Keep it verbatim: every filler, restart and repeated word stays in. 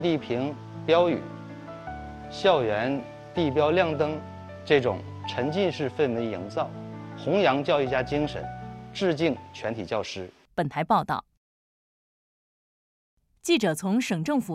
立屏标语、校园地标亮灯这种沉浸式氛围营造，弘扬教育家精神，致敬全体教师。 本台报道，记者从省政府